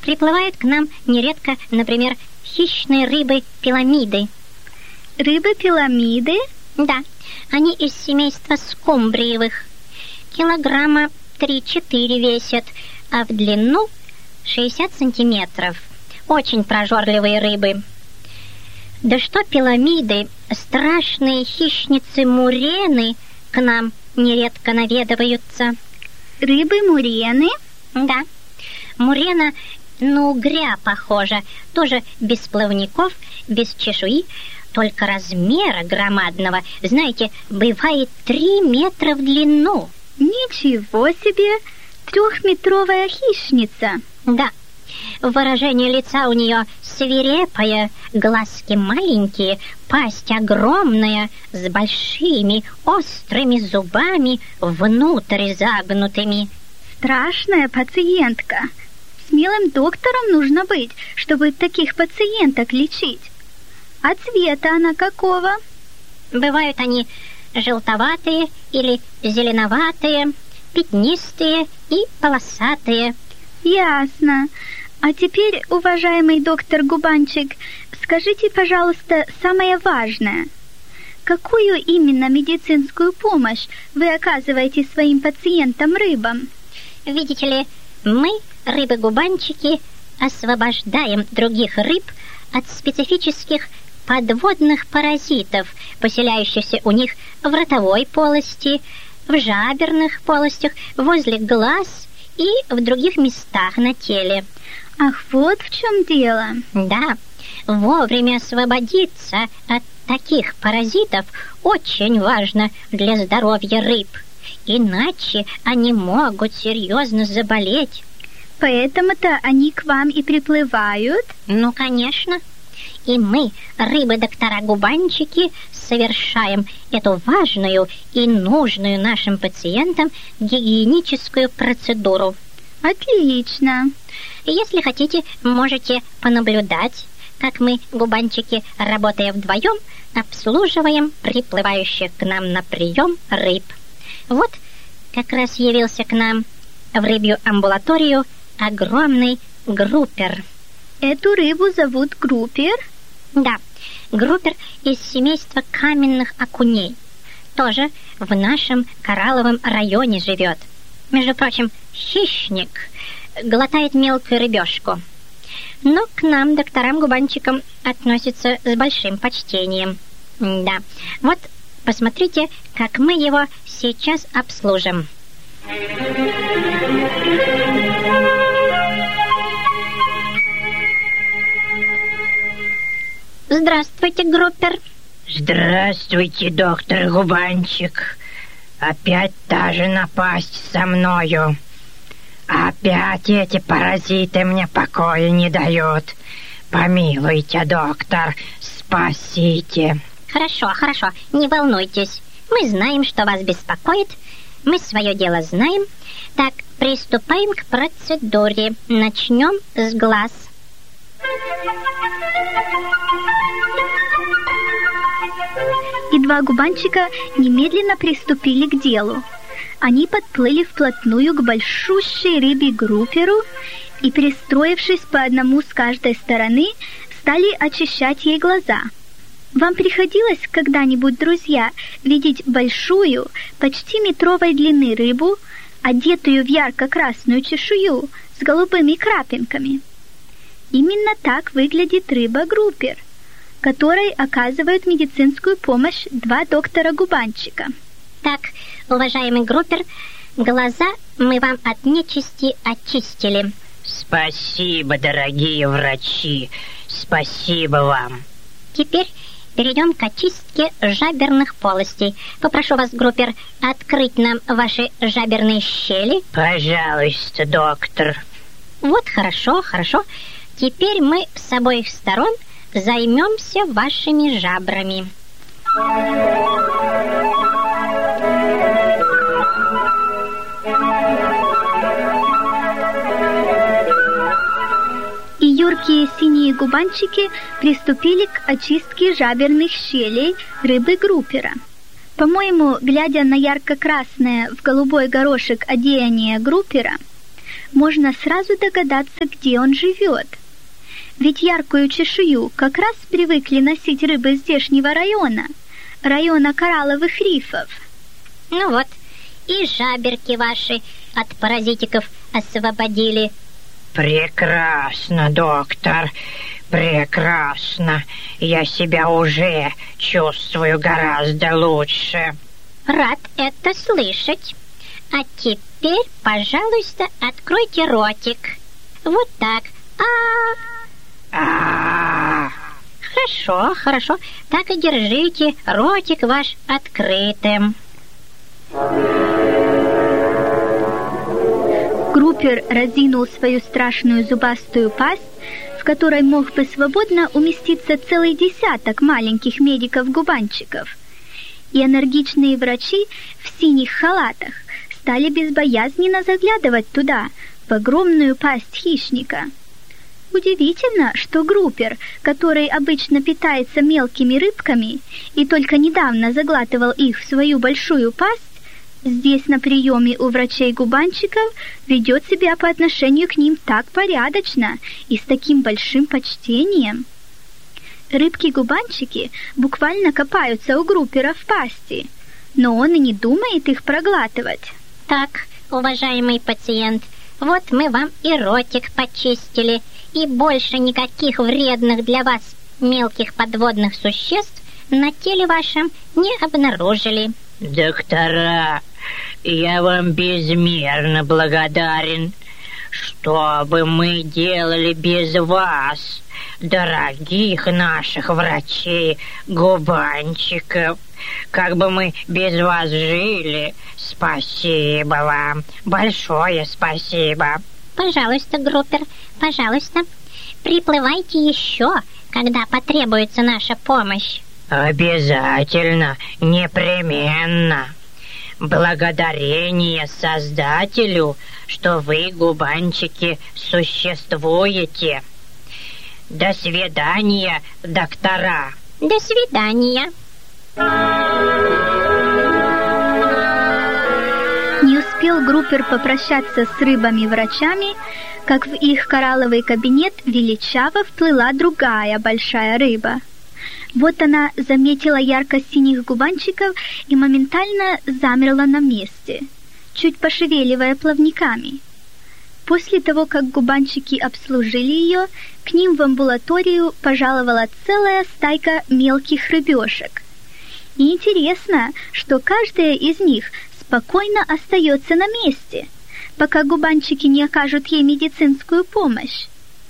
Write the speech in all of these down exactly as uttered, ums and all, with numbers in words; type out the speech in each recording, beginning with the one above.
приплывают к нам нередко, например, хищные рыбы-пиламиды. Рыбы-пиламиды? Да, они из семейства скумбриевых. Килограмма три-четыре весят, а в длину шестьдесят сантиметров. Очень прожорливые рыбы. Да что пиламиды, страшные хищницы-мурены к нам нередко наведываются. Рыбы-мурены? Да. Мурена на угря похожа, тоже без плавников, без чешуи, только размера громадного, знаете, бывает три метра в длину. Ничего себе! Трехметровая хищница. Да. Выражение лица у нее свирепое, глазки маленькие, пасть огромная, с большими острыми зубами, внутрь загнутыми. Страшная пациентка. Смелым доктором нужно быть, чтобы таких пациенток лечить. А цвета она какого? Бывают они желтоватые или зеленоватые, пятнистые и полосатые. Ясно. А теперь, уважаемый доктор Губанчик, скажите, пожалуйста, самое важное. Какую именно медицинскую помощь вы оказываете своим пациентам-рыбам? Видите ли, мы, рыбы-губанчики, освобождаем других рыб от специфических подводных паразитов, поселяющихся у них в ротовой полости, в жаберных полостях, возле глаз и в других местах на теле. Ах, вот в чем дело. Да, вовремя освободиться от таких паразитов очень важно для здоровья рыб, иначе они могут серьезно заболеть. Поэтому-то они к вам и приплывают? Ну, конечно. И мы, рыбы-доктора-губанчики, совершаем эту важную и нужную нашим пациентам гигиеническую процедуру. Отлично. Если хотите, можете понаблюдать, как мы, губанчики, работая вдвоем, обслуживаем приплывающих к нам на прием рыб. Вот как раз явился к нам в рыбью амбулаторию огромный группер. Эту рыбу зовут группер? Да, группер из семейства каменных окуней. Тоже в нашем коралловом районе живет. Между прочим, хищник, глотает мелкую рыбешку. Но к нам, докторам-губанчикам, относится с большим почтением. Да, вот посмотрите, как мы его сейчас обслужим. Здравствуйте, группер. Здравствуйте, доктор Губанчик. Опять та же напасть со мною. Опять эти паразиты мне покоя не дают. Помилуйте, доктор, спасите. Хорошо, хорошо, не волнуйтесь. Мы знаем, что вас беспокоит. Мы свое дело знаем. Так, приступаем к процедуре. Начнем с глаз. И два губанчика немедленно приступили к делу. Они подплыли вплотную к большущей рыбе-групперу и, пристроившись по одному с каждой стороны, стали очищать ей глаза. Вам приходилось когда-нибудь, друзья, видеть большую, почти метровой длины рыбу, одетую в ярко-красную чешую с голубыми крапинками? Именно так выглядит рыба-группер, которой оказывают медицинскую помощь два доктора-губанчика. Так, уважаемый группер, глаза мы вам от нечисти очистили. Спасибо, дорогие врачи, спасибо вам. Теперь перейдем к очистке жаберных полостей. Попрошу вас, группер, открыть нам ваши жаберные щели. Пожалуйста, доктор. Вот, хорошо, хорошо. Теперь мы с обоих сторон займемся вашими жабрами. И юркие синие губанчики приступили к очистке жаберных щелей рыбы-группера. По-моему, глядя на ярко-красное в голубой горошек одеяние группера, можно сразу догадаться, где он живет. Ведь яркую чешую как раз привыкли носить рыбы здешнего района, района коралловых рифов. Ну вот, и жаберки ваши от паразитиков освободили. Прекрасно, доктор, прекрасно. Я себя уже чувствую гораздо лучше. Рад это слышать. А теперь, пожалуйста, откройте ротик. Вот так. А, А, хорошо, хорошо. Так и держите ротик ваш открытым. Группер разинул свою страшную зубастую пасть, в которой мог бы свободно уместиться целый десяток маленьких медиков-губанчиков. И энергичные врачи в синих халатах стали безбоязненно заглядывать туда, в огромную пасть хищника. Удивительно, что группер, который обычно питается мелкими рыбками и только недавно заглатывал их в свою большую пасть, здесь на приеме у врачей-губанчиков ведет себя по отношению к ним так порядочно и с таким большим почтением. Рыбки-губанчики буквально копаются у группера в пасти, но он и не думает их проглатывать. Так, уважаемый пациент, вот мы вам и ротик почистили, и больше никаких вредных для вас мелких подводных существ на теле вашем не обнаружили. доктора, я вам безмерно благодарен. Что бы мы делали без вас, дорогих наших врачей-губанчиков? Как бы мы без вас жили? Спасибо вам, большое спасибо. Пожалуйста, группер, пожалуйста, приплывайте еще, когда потребуется наша помощь. Обязательно, непременно. Благодарение Создателю, что вы, губанчики, существуете. До свидания, доктора. До свидания. Не успел группер попрощаться с рыбами-врачами, как в их коралловый кабинет величаво вплыла другая большая рыба. Вот она заметила ярко-синих губанчиков и моментально замерла на месте, чуть пошевеливая плавниками. После того, как губанчики обслужили ее, к ним в амбулаторию пожаловала целая стайка мелких рыбешек. И интересно, что каждая из них спокойно остается на месте, пока губанчики не окажут ей медицинскую помощь.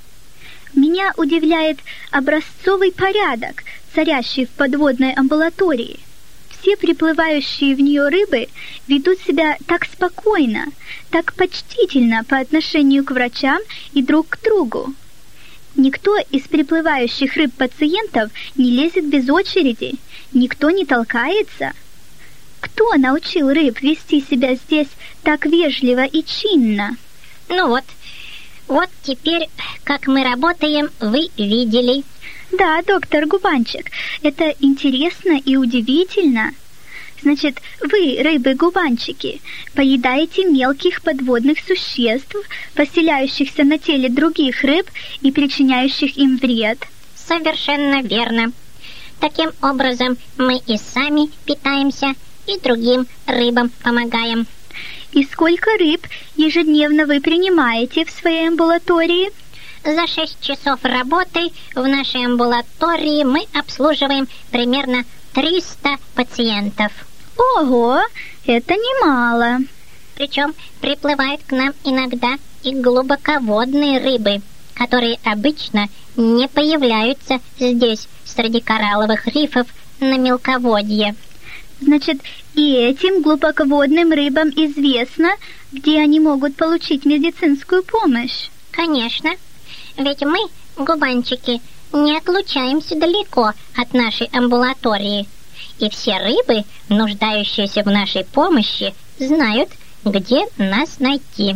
Меня удивляет образцовый порядок, царящий в подводной амбулатории. Все приплывающие в нее рыбы ведут себя так спокойно, так почтительно по отношению к врачам и друг к другу. Никто из приплывающих рыб-пациентов не лезет без очереди, никто не толкается. Кто научил рыб вести себя здесь так вежливо и чинно? Ну вот, вот теперь, как мы работаем, вы видели. Да, доктор Губанчик, это интересно и удивительно. Значит, вы, рыбы-губанчики, поедаете мелких подводных существ, поселяющихся на теле других рыб и причиняющих им вред? Совершенно верно. Таким образом, мы и сами питаемся, и другим рыбам помогаем. И сколько рыб ежедневно вы принимаете в своей амбулатории? За шесть часов работы в нашей амбулатории мы обслуживаем примерно триста пациентов. Ого, это немало. Причем приплывают к нам иногда и глубоководные рыбы, которые обычно не появляются здесь, среди коралловых рифов на мелководье. Значит, и этим глубоководным рыбам известно, где они могут получить медицинскую помощь? Конечно. Ведь мы, губанчики, не отлучаемся далеко от нашей амбулатории. И все рыбы, нуждающиеся в нашей помощи, знают, где нас найти.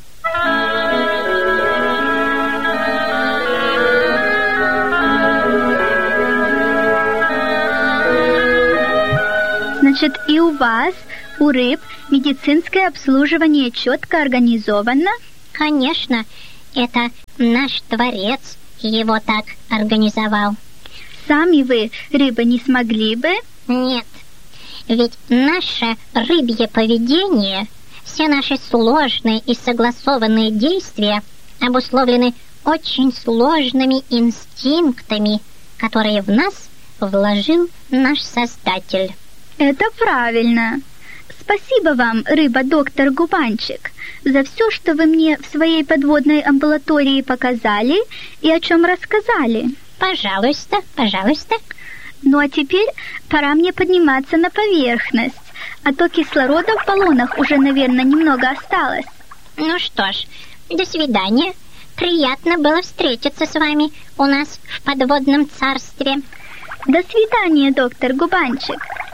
Значит, и у вас, у рыб, медицинское обслуживание четко организовано? Конечно, это наш Творец его так организовал. Сами вы, рыба, не смогли бы? Нет, ведь наше рыбье поведение, все наши сложные и согласованные действия обусловлены очень сложными инстинктами, которые в нас вложил наш Создатель. Это правильно. Спасибо вам, рыба-доктор Губанчик, за все, что вы мне в своей подводной амбулатории показали и о чем рассказали. Пожалуйста, пожалуйста. Ну а теперь пора мне подниматься на поверхность, а то кислорода в баллонах уже, наверное, немного осталось. Ну что ж, до свидания. Приятно было встретиться с вами у нас в подводном царстве. До свидания, доктор Губанчик.